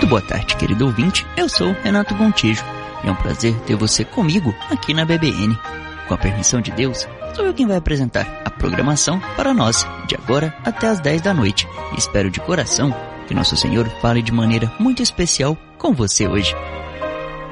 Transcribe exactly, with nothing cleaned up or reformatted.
Muito boa tarde, querido ouvinte. Eu sou Renato Gontijo e é um prazer ter você comigo aqui na B B N. Com a permissão de Deus, sou eu quem vai apresentar a programação para nós, de agora até às dez da noite. E espero de coração que Nosso Senhor fale de maneira muito especial com você hoje.